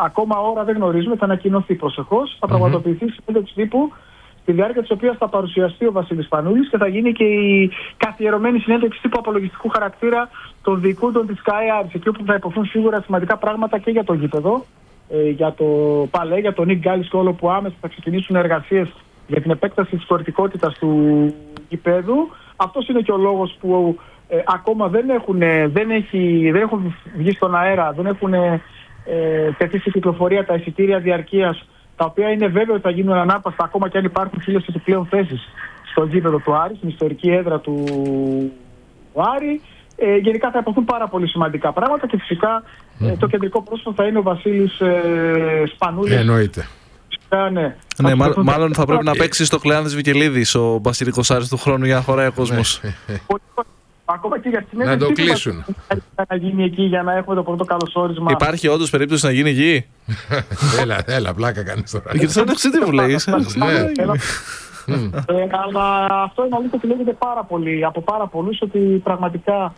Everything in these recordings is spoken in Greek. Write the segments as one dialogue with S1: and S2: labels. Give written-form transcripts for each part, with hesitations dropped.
S1: ακόμα ώρα δεν γνωρίζουμε, θα ανακοινωθεί προσεχώς. Θα πραγματοποιηθεί συνέντευξη τύπου, στη διάρκεια της οποίας θα παρουσιαστεί ο Βασίλης Σπανούλης και θα γίνει και η καθιερωμένη συνέντευξη τύπου απολογιστικού χαρακτήρα των διοικούντων της ΚΑΕ Άρης, εκεί όπου θα υποθούν σίγουρα σημαντικά πράγματα και για το γήπεδο, για το Παλέ, για τον Νίκ Γκάλης και όλο που άμεσα θα ξεκινήσουν εργασίες για την επέκταση της χωρητικότητας του γήπεδου. Αυτός είναι και ο λόγος που ακόμα δεν έχουν βγει στον αέρα, δεν έχουν τεθεί σε κυκλοφορία τα εισιτήρια διαρκείας, τα οποία είναι βέβαιο ότι θα γίνουν ανάπαστα ακόμα και αν υπάρχουν 1000 επιπλέον θέσεις στο γήπεδο του Άρη, στην ιστορική έδρα του Άρη. Γενικά θα υποθούν πάρα πολύ σημαντικά πράγματα και φυσικά το κεντρικό πρόσωπο θα είναι ο Βασίλης Σπανούλης.
S2: Εννοείται.
S1: Ναι,
S3: μάλλον θα πρέπει να παίξει στο Κλεάνθης Βικελίδης ο Μπασιλικός Άρης του χρόνου για να χωράει ο κόσμος.
S1: Ακόμα και για την
S2: να το κλείσουν.
S1: Να γίνει εκεί για να έχουμε το πρώτο καλωσόρισμα.
S3: Υπάρχει όντως περίπτωση να γίνει εκεί?
S2: Έλα, πλάκα κάνεις τώρα.
S3: Γιατί σαν τι μου λέει.
S1: Αλλά αυτό είναι αλήθεια και λέγεται από πάρα πολλούς ότι πραγματικά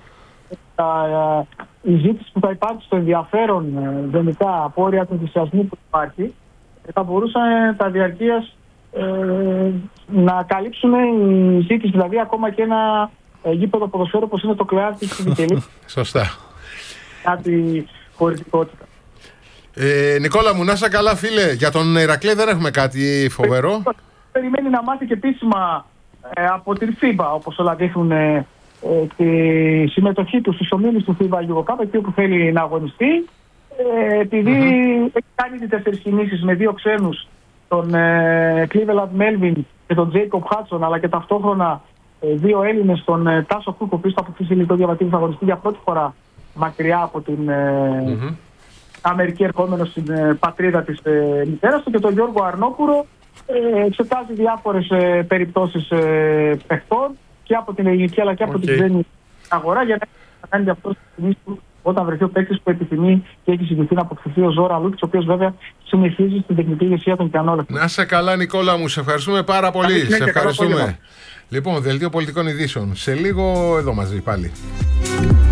S1: η ζήτηση που θα υπάρξει, το ενδιαφέρον γενικά από όρια του ενθουσιασμού που υπάρχει, θα μπορούσαν τα διαρκείας να καλύψουν η ζήτηση, δηλαδή ακόμα και ένα γήπεδο ποδοσφαίρου όπως είναι το Κλεάνθης στη Βικελίδη.
S2: Σωστά.
S1: Κάτι χωρητικότητα.
S2: Νικόλα μου, να είσαι καλά φίλε. Για τον Ηρακλή δεν έχουμε κάτι φοβερό.
S1: Περιμένει να μάθει και επίσημα από την FIBA, όπως όλα δείχνουν, τη συμμετοχή του στους ομίλους του FIBA Eurocup, εκεί όπου θέλει να αγωνιστεί. Επειδή έχει κάνει τις 4 κινήσεις με 2 ξένους, τον Cleveland Melvin και τον Jacob Hudson, αλλά και ταυτόχρονα 2 Έλληνες, τον Τάσο Κούκο, ο οποίος θα αποκτήσει ηλικία διαβατήριο, θα αγωνιστεί για πρώτη φορά μακριά από την Αμερική, ερχόμενο στην πατρίδα της μητέρας του, και τον Γιώργο Αρνόπουρο. Εξετάζει διάφορες περιπτώσεις παιχτών και από την ελληνική αλλά και από την ξένη αγορά, για να κάνει διαπτώσεις του όταν βρεθεί ο παίκτης που επιθυμεί και έχει συγκριθεί να αποκτηθεί ο Ζόρα Λούκης, ο οποίος βέβαια συνεχίζει στην τεχνική ηγεσία των Κιανόλεφων.
S2: Να είσαι καλά, Νικόλα μου, σε ευχαριστούμε πάρα πολύ. Σε ευχαριστούμε. Λοιπόν, δελτίο πολιτικών ειδήσεων. Σε λίγο εδώ μαζί πάλι.